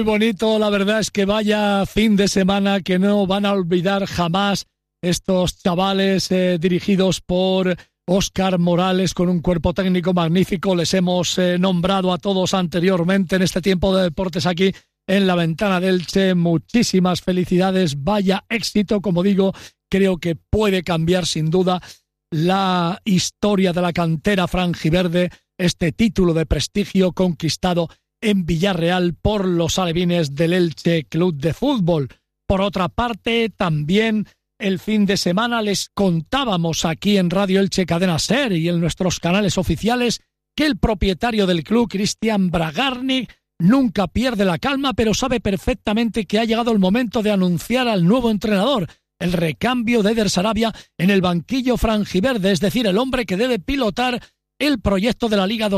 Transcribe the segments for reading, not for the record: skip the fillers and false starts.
bonito, la verdad es que vaya fin de semana que no van a olvidar jamás estos chavales dirigidos por Óscar Morales, con un cuerpo técnico magnífico. Les hemos nombrado a todos anteriormente en este tiempo de deportes aquí en la Ventana del Elche. Muchísimas felicidades, vaya éxito, como digo, creo que puede cambiar sin duda la historia de la cantera franjiverde, este título de prestigio conquistado en Villarreal por los alevines del Elche Club de Fútbol. Por otra parte, también el fin de semana les contábamos aquí en Radio Elche Cadena SER y en nuestros canales oficiales que el propietario del club, Cristian Bragarnik, nunca pierde la calma, pero sabe perfectamente que ha llegado el momento de anunciar al nuevo entrenador, el recambio de Eder Sarabia en el banquillo franjiverde, es decir, el hombre que debe pilotar el proyecto de la Liga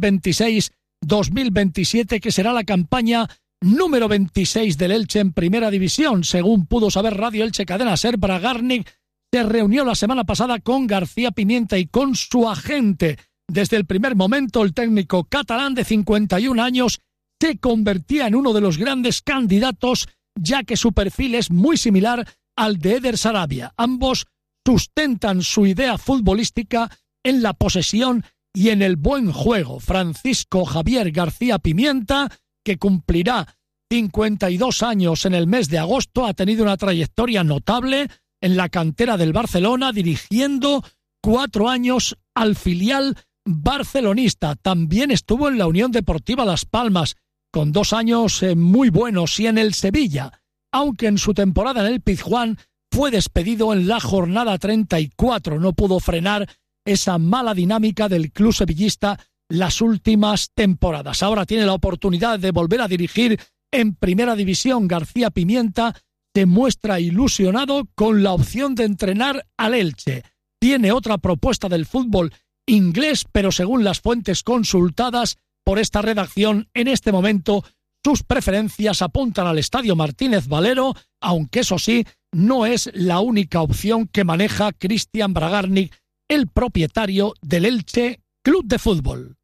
2026-2027, que será la campaña número 26 del Elche en Primera División. Según pudo saber Radio Elche Cadena SER, Bragarnik se reunió la semana pasada con García Pimienta y con su agente. Desde el primer momento, el técnico catalán de 51 años se convertía en uno de los grandes candidatos, ya que su perfil es muy similar al de Eder Sarabia. Ambos sustentan su idea futbolística en la posesión y en el buen juego. Francisco Javier García Pimienta, que cumplirá 52 años en el mes de agosto, ha tenido una trayectoria notable en la cantera del Barcelona, dirigiendo 4 años al filial barcelonista. También estuvo en la Unión Deportiva Las Palmas, con 2 años muy buenos, y en el Sevilla, aunque en su temporada en el Pizjuán fue despedido en la jornada 34. No pudo frenar esa mala dinámica del club sevillista las últimas temporadas. Ahora tiene la oportunidad de volver a dirigir en Primera División. García Pimienta se muestra ilusionado con la opción de entrenar al Elche. Tiene otra propuesta del fútbol inglés, pero según las fuentes consultadas por esta redacción, en este momento sus preferencias apuntan al Estadio Martínez Valero, aunque eso sí, no es la única opción que maneja Cristian Bragarnik, el propietario del Elche Club de Fútbol.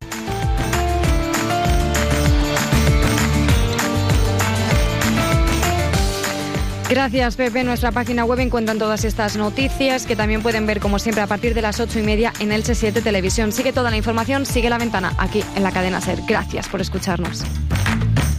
Gracias, Pepe. En nuestra página web encuentran todas estas noticias, que también pueden ver, como siempre, a partir de las 8:30 en Elche 7 Televisión. Sigue toda la información, sigue La Ventana, aquí en la cadena SER. Gracias por escucharnos.